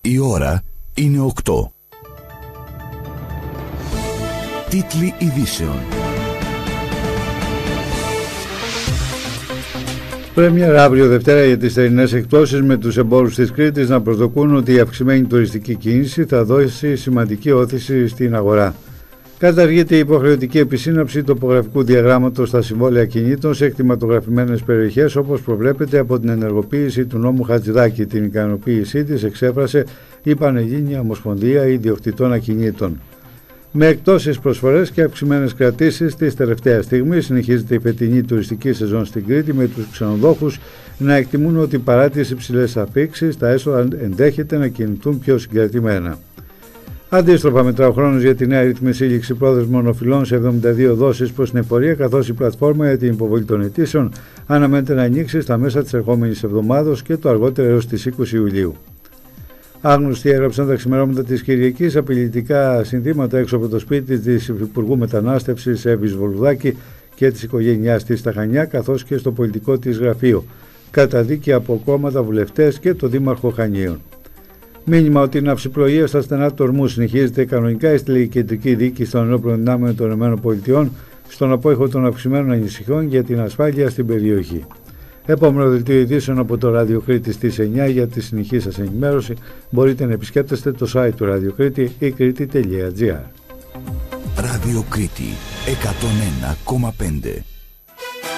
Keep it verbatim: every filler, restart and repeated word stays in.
Η ώρα είναι οκτώ. Τίτλοι ειδήσεων. Πρέμιερα αύριο Δευτέρα για τις θερινές εκπτώσεις, με τους εμπόρους της Κρήτης να προσδοκούν ότι η αυξημένη τουριστική κίνηση θα δώσει σημαντική όθηση στην αγορά. Καταργείται η υποχρεωτική επισύναψη τοπογραφικού διαγράμματος στα συμβόλαια κινήτων σε εκτιματογραφημένες περιοχές, όπως προβλέπεται από την ενεργοποίηση του νόμου Χατζηδάκη. Την ικανοποίησή της εξέφρασε η Πανελλήνια Ομοσπονδία Ιδιοκτητών Ακινήτων. Με εκτόσεις προσφορές και αυξημένες κρατήσεις της τελευταίας στιγμής, συνεχίζεται η φετινή τουριστική σεζόν στην Κρήτη, με τους ξενοδόχους να εκτιμούν ότι παρά τις υψηλές αφήξεις, τα έσοδα ενδέχεται να κινηθούν πιο συγκρατημένα. Αντίστροφα, μετρά ο χρόνος για τη νέα ρύθμιση ληξιπρόθεσμων οφειλών σε εβδομήντα δύο δόσεις προς την εφορία, καθώς η πλατφόρμα για την υποβολή των αιτήσεων αναμένεται να ανοίξει στα μέσα της ερχόμενης εβδομάδας και το αργότερο έως τις είκοσι Ιουλίου. Άγνωστοι έγραψαν τα ξημερώματα της Κυριακής απειλητικά συνθήματα έξω από το σπίτι της Υπουργού Μετανάστευσης Εύης Βολουδάκη και της οικογένειάς της στα Χανιά, καθώς και στο πολιτικό της γραφείο, κατά δίκη από κόμματα, βουλευτές και το Δήμαρχο Χανίων. Μήνυμα ότι η ναυσιπλοεία στα στενά του ορμού συνεχίζεται κανονικά, έστειλε η Κεντρική Διοίκηση των Ενόπλων Δυνάμεων των ΗΠΑ στον απόϊχο των αυξημένων ανησυχιών για την ασφάλεια στην περιοχή. Επόμενο δελτίο ειδήσεων από το Ράδιο Κρήτη στις εννιά. Για τη συνεχή σας ενημέρωση μπορείτε να επισκέπτεστε το site του Ράδιο Κρήτη ή κρήτη τελεία τζι άρ. Ράδιο Κρήτη εκατόν ένα κόμμα πέντε.